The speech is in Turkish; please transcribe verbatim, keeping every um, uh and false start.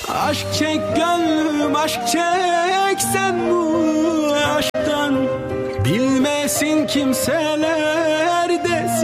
Aşk çek gönlüm, aşk çek sen bu aşktan. Bilmesin kimseler de